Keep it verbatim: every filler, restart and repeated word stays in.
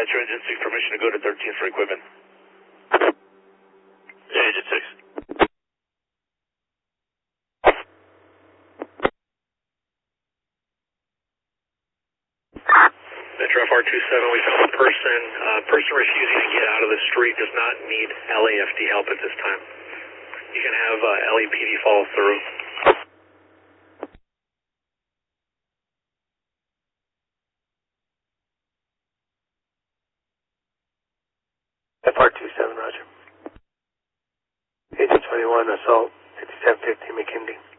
Metro Engine six, permission to go to thirteen for equipment. Yeah, Engine six. Metro F R two seven, we found a person. Uh, person refusing to get out of the street does not need L A F D help at this time. You can have uh, L A P D follow through. F R two seven, roger. Agent twenty-one, assault, fifty-seven fifty McKinley.